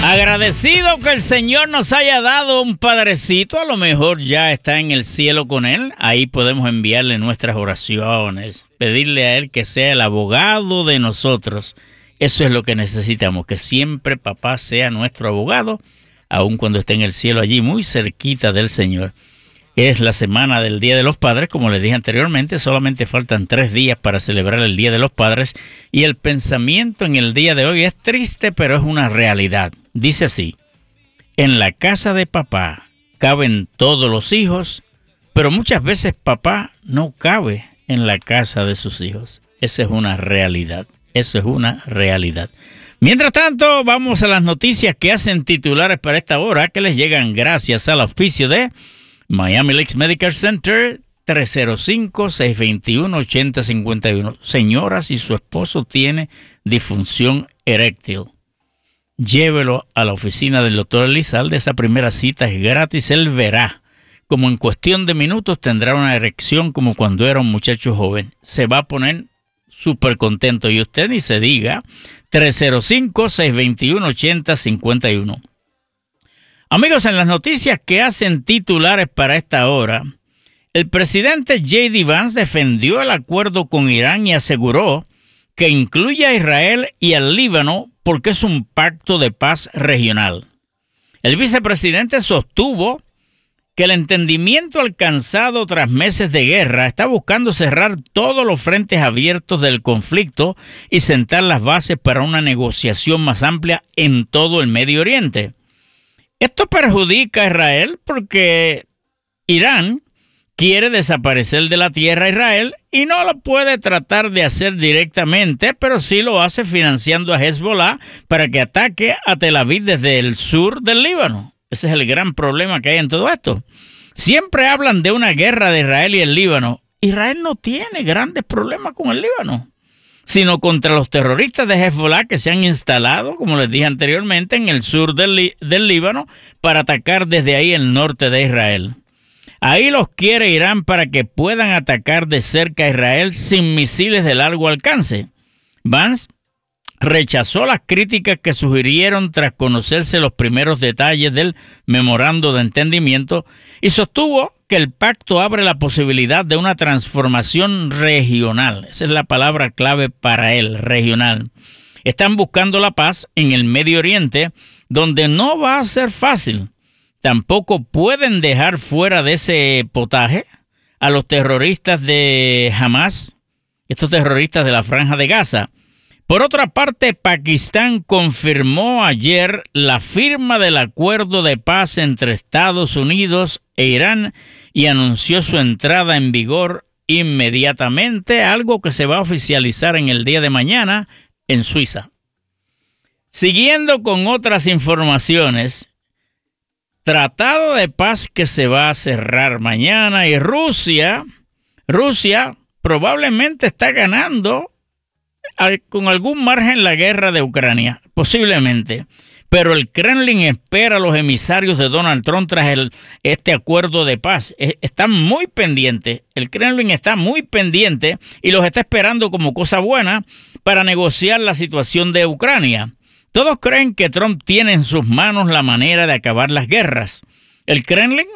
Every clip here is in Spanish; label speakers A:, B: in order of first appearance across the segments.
A: Agradecido que el Señor nos haya dado un padrecito, a lo mejor ya está en el cielo con Él. Ahí podemos enviarle nuestras oraciones, pedirle a Él que sea el abogado de nosotros. Eso es lo que necesitamos, que siempre papá sea nuestro abogado, aun cuando esté en el cielo allí muy cerquita del Señor. Es la semana del Día de los Padres, como les dije anteriormente, solamente faltan 3 días para celebrar el Día de los Padres y el pensamiento en el día de hoy es triste, pero es una realidad. Dice así: en la casa de papá caben todos los hijos, pero muchas veces papá no cabe en la casa de sus hijos. Esa es una realidad, eso es una realidad. Mientras tanto, vamos a las noticias que hacen titulares para esta hora, que les llegan gracias al auspicio de Miami Lakes Medical Center, 305-621-8051. Señora, si su esposo tiene disfunción eréctil, llévelo a la oficina del doctor Elizalde. Esa primera cita es gratis. Él verá como en cuestión de minutos tendrá una erección como cuando era un muchacho joven. Se va a poner súper contento. Y usted ni se diga. 305-621-8051. Amigos, en las noticias que hacen titulares para esta hora, el presidente J.D. Vance defendió el acuerdo con Irán y aseguró que incluye a Israel y al Líbano porque es un pacto de paz regional. El vicepresidente sostuvo que el entendimiento alcanzado tras meses de guerra está buscando cerrar todos los frentes abiertos del conflicto y sentar las bases para una negociación más amplia en todo el Medio Oriente. Esto perjudica a Israel porque Irán quiere desaparecer de la tierra a Israel y no lo puede tratar de hacer directamente, pero sí lo hace financiando a Hezbollah para que ataque a Tel Aviv desde el sur del Líbano. Ese es el gran problema que hay en todo esto. Siempre hablan de una guerra de Israel y el Líbano. Israel no tiene grandes problemas con el Líbano, sino contra los terroristas de Hezbollah que se han instalado, como les dije anteriormente, en el sur del Líbano para atacar desde ahí el norte de Israel. Ahí los quiere Irán para que puedan atacar de cerca a Israel sin misiles de largo alcance. Vance rechazó las críticas que sugirieron tras conocerse los primeros detalles del memorando de entendimiento y sostuvo que el pacto abre la posibilidad de una transformación regional. Esa es la palabra clave para él, regional. Están buscando la paz en el Medio Oriente, donde no va a ser fácil. Tampoco pueden dejar fuera de ese potaje a los terroristas de Hamas, estos terroristas de la Franja de Gaza. Por otra parte, Pakistán confirmó ayer la firma del acuerdo de paz entre Estados Unidos e Irán y anunció su entrada en vigor inmediatamente, algo que se va a oficializar en el día de mañana en Suiza. Siguiendo con otras informaciones, tratado de paz que se va a cerrar mañana y Rusia probablemente está ganando con algún margen la guerra de Ucrania, posiblemente. Pero el Kremlin espera a los emisarios de Donald Trump tras este acuerdo de paz. Están muy pendientes. El Kremlin está muy pendiente y los está esperando como cosa buena para negociar la situación de Ucrania. Todos creen que Trump tiene en sus manos la manera de acabar las guerras. El Kremlin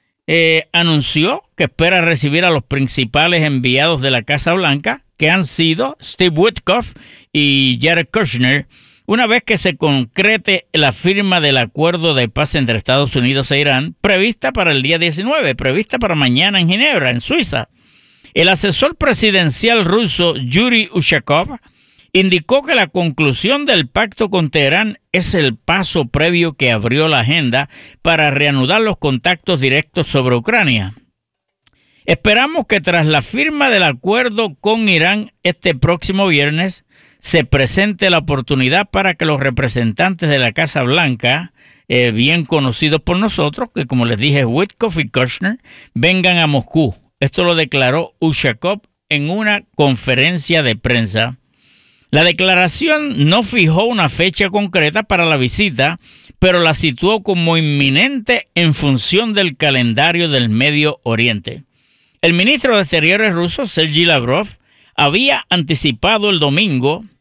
A: anunció que espera recibir a los principales enviados de la Casa Blanca, que han sido Steve Witkoff y Jared Kushner, una vez que se concrete la firma del acuerdo de paz entre Estados Unidos e Irán, prevista para el día 19, prevista para mañana en Ginebra, en Suiza. El asesor presidencial ruso Yuri Ushakov indicó que la conclusión del pacto con Teherán es el paso previo que abrió la agenda para reanudar los contactos directos sobre Ucrania. Esperamos que tras la firma del acuerdo con Irán este próximo viernes se presente la oportunidad para que los representantes de la Casa Blanca, bien conocidos por nosotros, que como les dije, Witkoff y Kushner, vengan a Moscú. Esto lo declaró Ushakov en una conferencia de prensa. La declaración no fijó una fecha concreta para la visita, pero la situó como inminente en función del calendario del Medio Oriente. El ministro de Exteriores ruso, Sergei Lavrov, había anticipado el domingo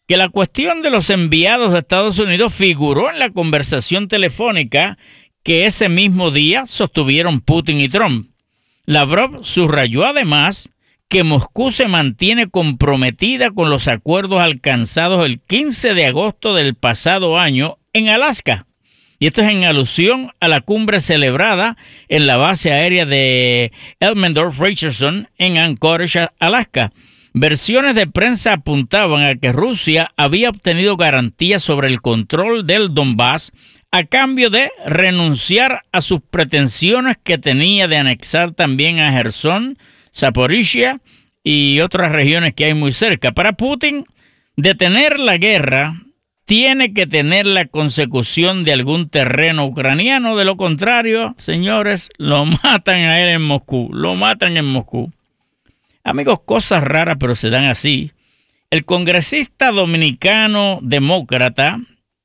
A: que la cuestión de los enviados de Estados Unidos figuró en la conversación telefónica que ese mismo día sostuvieron Putin y Trump. Lavrov subrayó además que Moscú se mantiene comprometida con los acuerdos alcanzados el 15 de agosto del pasado año en Alaska. Y esto es en alusión a la cumbre celebrada en la base aérea de Elmendorf-Richardson en Anchorage, Alaska. Versiones de prensa apuntaban a que Rusia había obtenido garantías sobre el control del Donbass a cambio de renunciar a sus pretensiones que tenía de anexar también a Jersón, Zaporizhia y otras regiones que hay muy cerca. Para Putin, detener la guerra tiene que tener la consecución de algún terreno ucraniano. De lo contrario, señores, lo matan a él en Moscú. Lo matan en Moscú. Amigos, cosas raras, pero se dan así. El congresista dominicano demócrata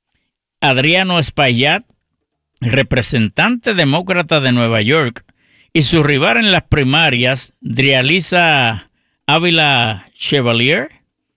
A: Adriano Espaillat, representante demócrata de Nueva York, y su rival en las primarias, Drialisa Ávila Chevalier,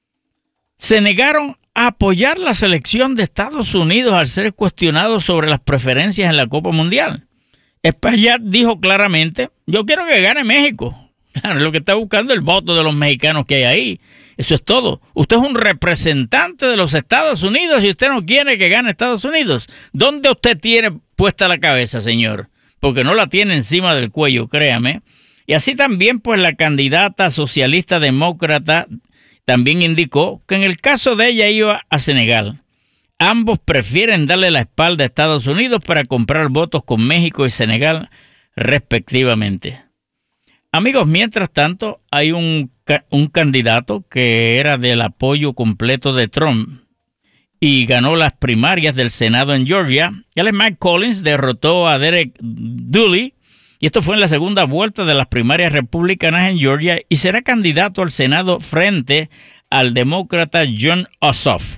A: se negaron a apoyar la selección de Estados Unidos al ser cuestionados sobre las preferencias en la Copa Mundial. Espaillat dijo claramente: yo quiero que gane México. Claro, lo que está buscando es el voto de los mexicanos que hay ahí. Eso es todo. Usted es un representante de los Estados Unidos y usted no quiere que gane Estados Unidos. ¿Dónde usted tiene puesta la cabeza, señor? Porque no la tiene encima del cuello, créame. Y así también, pues, la candidata socialista demócrata también indicó que en el caso de ella iba a Senegal. Ambos prefieren darle la espalda a Estados Unidos para comprar votos con México y Senegal, respectivamente. Amigos, mientras tanto, hay un candidato que era del apoyo completo de Trump y ganó las primarias del Senado en Georgia. Él es Mike Collins, derrotó a Derek Dooley, y esto fue en la segunda vuelta de las primarias republicanas en Georgia, y será candidato al Senado frente al demócrata Jon Ossoff.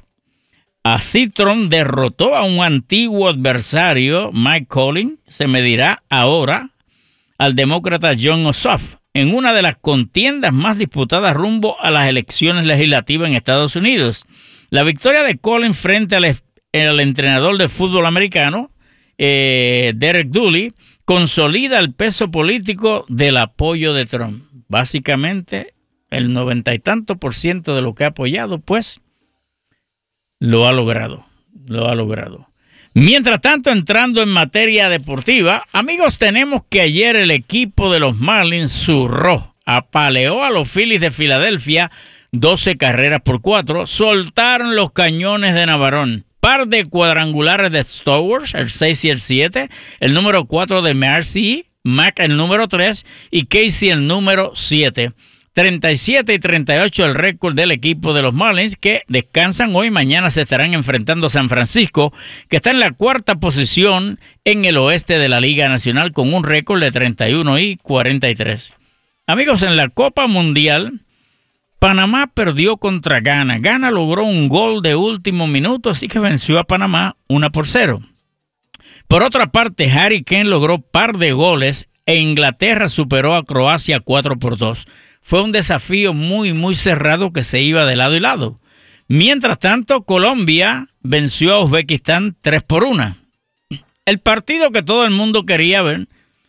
A: Así Trump derrotó a un antiguo adversario, Mike Collins, se medirá ahora al demócrata Jon Ossoff en una de las contiendas más disputadas rumbo a las elecciones legislativas en Estados Unidos. La victoria de Collins frente al entrenador de fútbol americano, Derek Dooley, consolida el peso político del apoyo de Trump. Básicamente, el 90 y tanto % de lo que ha apoyado, pues, lo ha logrado. Mientras tanto, entrando en materia deportiva, amigos, tenemos que ayer el equipo de los Marlins zurró, apaleó a los Phillies de Filadelfia 12-4, soltaron los cañones de Navarone, par de cuadrangulares de Stowers, el 6 y el 7, el número 4 de Marcy, Mac el número 3 y Casey el número 7. 37-38 el récord del equipo de los Marlins, que descansan hoy. Mañana se estarán enfrentando a San Francisco, que está en la cuarta posición en el oeste de la Liga Nacional con un récord de 31-43. Amigos, en la Copa Mundial, Panamá perdió contra Ghana. Ghana logró un gol de último minuto, así que venció a Panamá 1-0. Por otra parte, Harry Kane logró par de goles e Inglaterra superó a Croacia 4-2. Fue un desafío muy cerrado que se iba de lado y lado. Mientras tanto, Colombia venció a Uzbekistán 3-1. El partido que todo el mundo quería ver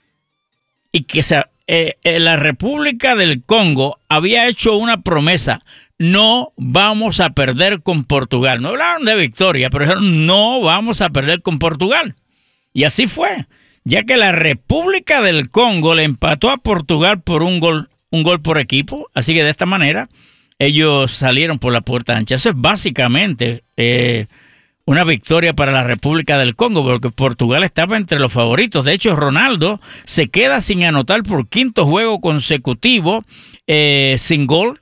A: y que la República del Congo había hecho una promesa: no vamos a perder con Portugal. No hablaron de victoria, pero dijeron: no vamos a perder con Portugal. Y así fue, ya que la República del Congo le empató a Portugal por un gol por equipo. Así que de esta manera ellos salieron por la puerta ancha. Eso es básicamente una victoria para la República del Congo, porque Portugal estaba entre los favoritos. De hecho, Ronaldo se queda sin anotar por quinto juego consecutivo, sin gol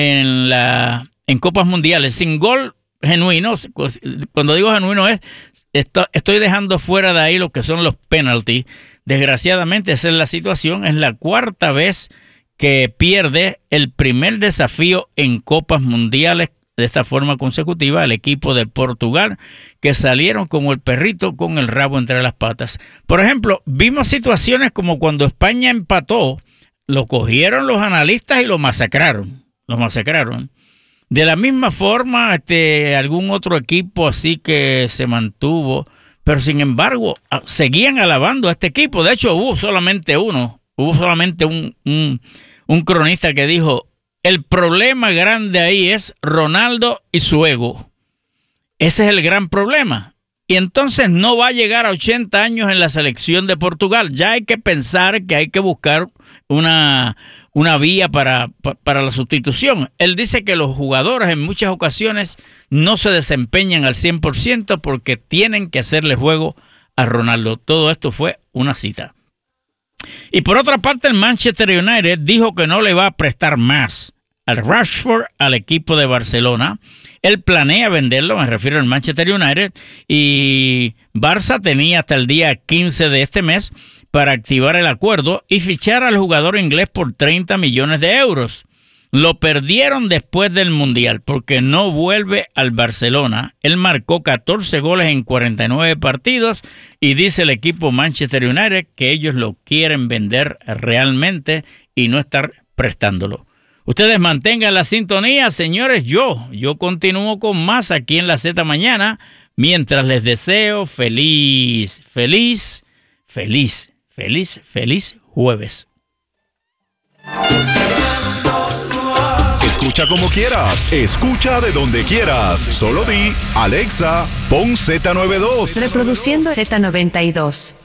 A: en Copas Mundiales, sin gol genuino. Cuando digo genuino estoy dejando fuera de ahí lo que son los penalties. Desgraciadamente esa es la situación. Es la cuarta vez que pierde el primer desafío en Copas Mundiales de esta forma consecutiva el equipo de Portugal, que salieron como el perrito con el rabo entre las patas. Por ejemplo, vimos situaciones como cuando España empató, lo cogieron los analistas y lo masacraron. De la misma forma, algún otro equipo así que se mantuvo, pero sin embargo, seguían alabando a este equipo. De hecho, hubo solamente un cronista que dijo, el problema grande ahí es Ronaldo y su ego. Ese es el gran problema. Y entonces no va a llegar a 80 años en la selección de Portugal. Ya hay que pensar que hay que buscar una vía para la sustitución. Él dice que los jugadores en muchas ocasiones no se desempeñan al 100% porque tienen que hacerle juego a Ronaldo. Todo esto fue una cita. Y por otra parte, el Manchester United dijo que no le va a prestar más al Rashford al equipo de Barcelona. Él planea venderlo, me refiero al Manchester United, y Barça tenía hasta el día 15 de este mes para activar el acuerdo y fichar al jugador inglés por 30 millones de euros. Lo perdieron después del Mundial porque no vuelve al Barcelona. Él marcó 14 goles en 49 partidos y dice el equipo Manchester United que ellos lo quieren vender realmente y no estar prestándolo. Ustedes mantengan la sintonía, señores. Yo continúo con más aquí en la Z Mañana, mientras les deseo feliz jueves.
B: Escucha como quieras, escucha de donde quieras. Solo di, Alexa, pon Z92.
C: Reproduciendo Z92.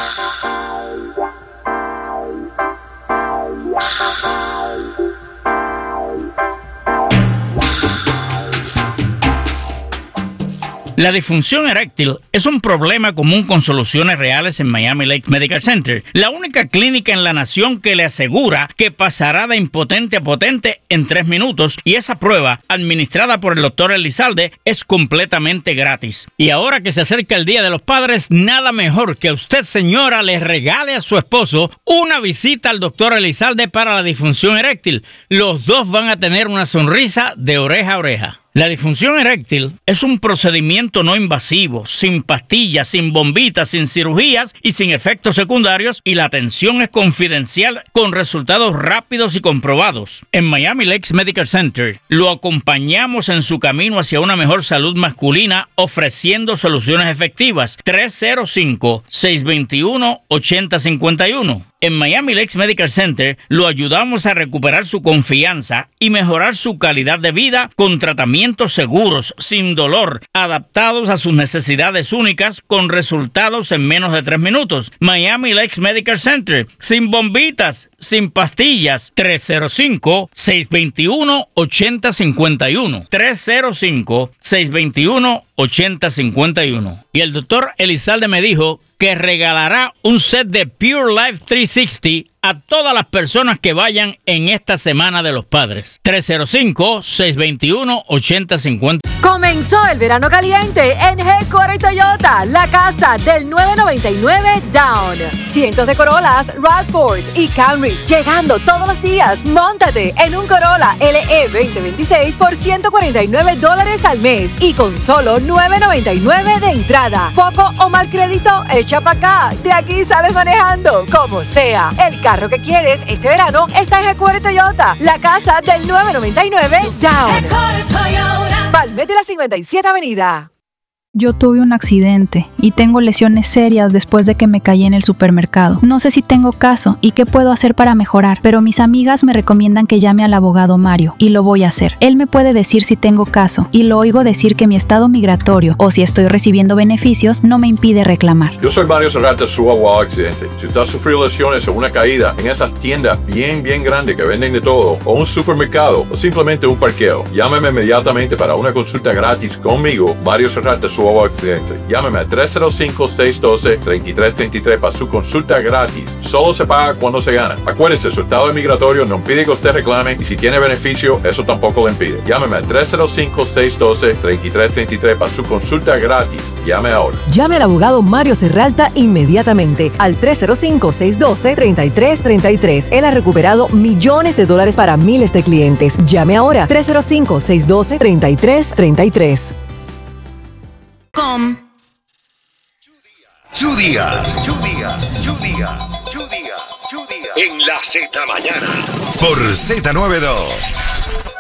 A: La disfunción eréctil es un problema común con soluciones reales en Miami Lakes Medical Center, la única clínica en la nación que le asegura que pasará de impotente a potente en 3 minutos, y esa prueba, administrada por el doctor Elizalde, es completamente gratis. Y ahora que se acerca el Día de los Padres, nada mejor que usted, señora, le regale a su esposo una visita al doctor Elizalde para la disfunción eréctil. Los dos van a tener una sonrisa de oreja a oreja. La disfunción eréctil es un procedimiento no invasivo, sin pastillas, sin bombitas, sin cirugías y sin efectos secundarios, y la atención es confidencial con resultados rápidos y comprobados. En Miami Lakes Medical Center lo acompañamos en su camino hacia una mejor salud masculina, ofreciendo soluciones efectivas. 305-621-8051. En Miami Lakes Medical Center lo ayudamos a recuperar su confianza y mejorar su calidad de vida con tratamientos seguros, sin dolor, adaptados a sus necesidades únicas, con resultados en menos de 3 minutos. Miami Lakes Medical Center, sin bombitas, sin pastillas. 305-621-8051. 305-621-8051. Y el doctor Elizalde me dijo que regalará un set de Pure Life 360 a todas las personas que vayan en esta Semana de los Padres. 305-621-8050.
D: Comenzó el verano caliente en Headquarter Toyota, la casa del 999 Down. Cientos de Corollas, RAV4s y Camrys llegando todos los días. Móntate en un Corolla LE 2026 por $149 al mes y con solo $999 de entrada. Poco o mal crédito, echa para acá. De aquí sales manejando, como sea. El carro que quieres este verano está en Headquarter Toyota, la casa del 999 Down. Palmetto de la 57 Avenida.
E: Yo tuve un accidente y tengo lesiones serias después de que me caí en el supermercado. No sé si tengo caso y qué puedo hacer para mejorar, pero mis amigas me recomiendan que llame al abogado Mario y lo voy a hacer. Él me puede decir si tengo caso y lo oigo decir que mi estado migratorio o si estoy recibiendo beneficios no me impide reclamar.
F: Yo soy Mario Serrata, su abogado accidente. Si usted ha sufrido lesiones o una caída en esas tiendas bien grandes que venden de todo, o un supermercado, o simplemente un parqueo, llámeme inmediatamente para una consulta gratis conmigo, Mario Serrata, su abogado accidente. Llámeme a 305-612-3333 para su consulta gratis. Solo se paga cuando se gana. Acuérdese, su estado migratorio no impide que usted reclame, y si tiene beneficio, eso tampoco le impide. Llámeme a 305-612-3333 para su consulta gratis. Llame ahora.
D: Llame al abogado Mario Serralta inmediatamente al 305-612-3333. Él ha recuperado millones de dólares para miles de clientes. Llame ahora. 305-612-3333.
B: Judías. En la Z Mañana. Por Z92.